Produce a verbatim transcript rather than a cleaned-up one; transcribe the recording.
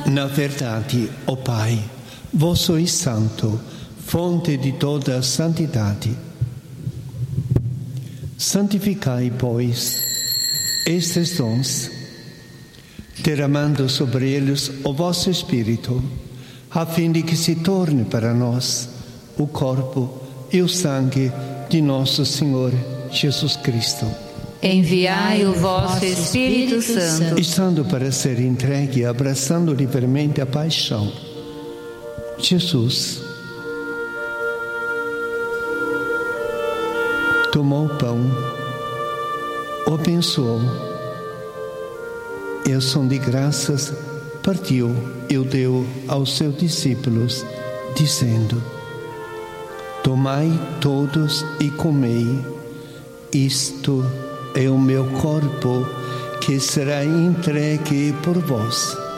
Na verdade, ó Pai, vós sois santo, fonte de toda a santidade. Santificai, pois, estes dons, derramando sobre eles o vosso Espírito, a fim de que se torne para nós o corpo e o sangue de nosso Senhor Jesus Cristo. Enviai o vosso Espírito Santo, Estando para ser entregue e abraçando livremente a paixão, Jesus tomou o pão, o abençoou e, a som de graças, partiu e o deu aos seus discípulos, dizendo: Tomai todos e comei, isto é o meu corpo, que será entregue por vós.